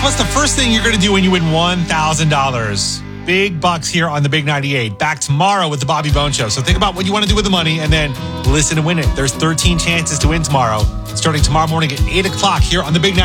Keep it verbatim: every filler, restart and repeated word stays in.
What's the first thing you're going to do when you win one thousand dollars? Big bucks here on the Big ninety-eight. Back tomorrow with the Bobby Bone Show. So think about what you want to do with the money and then listen and win it. There's thirteen chances to win tomorrow, starting tomorrow morning at eight o'clock here on the Big ninety-eight.